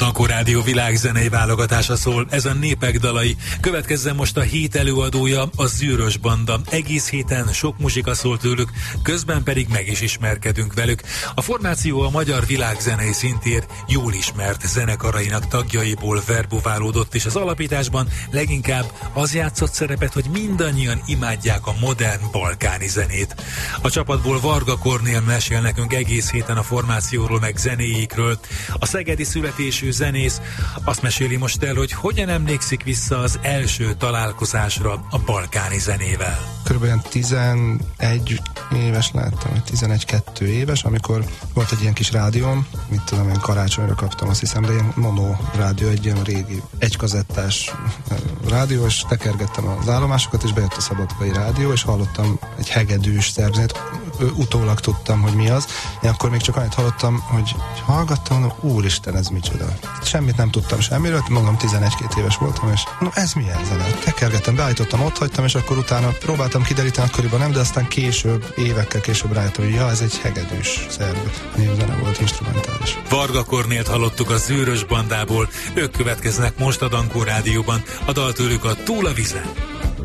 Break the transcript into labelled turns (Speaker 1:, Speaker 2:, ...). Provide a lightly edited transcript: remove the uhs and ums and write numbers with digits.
Speaker 1: Dankó Rádió világzenei válogatása szól, ez a Népek dalai. Következzen most a hét előadója, a Zűrös Banda. Egész héten sok muzsika szól tőlük, közben pedig meg is ismerkedünk velük. A formáció a magyar világzenei szintér jól ismert zenekarainak tagjaiból verbuválódott, és az alapításban leginkább az játszott szerepet, hogy mindannyian imádják a modern balkáni zenét. A csapatból Varga Kornél mesél nekünk egész héten a formációról, meg zenéikről. A szegedi születésű zenész azt meséli most el, hogy hogyan emlékszik vissza az első találkozásra a balkáni zenével.
Speaker 2: Körülbelül 11 éves láttam, 11-2 éves, amikor volt egy ilyen kis rádióm, mit tudom én, karácsonyra kaptam, azt hiszem, de ilyen mono rádió, egy ilyen régi, egykazettás rádió, és tekergettem az állomásokat, és bejött a szabadkai rádió, és hallottam egy hegedűs szerzőt, utólag tudtam, hogy mi az. Én akkor még csak annyit hallottam, hogy hallgattam, mondom, úristen, ez micsoda. Semmit nem tudtam semmiről, mondom, 11-2 éves voltam, és mondom, ez milyen zene? Tekergettem, beállítottam, ott hagytam, és akkor utána próbáltam kideríteni, akkoriban nem, de aztán később, évekkel később rájöttem, hogy ja, ez egy hegedűs szerző. Névzene volt, instrumentális.
Speaker 1: Varga Kornélt hallottuk a Zűrös Bandából, ők következnek most a Dankó Rádióban, a dal tőlük a Túl a vízen.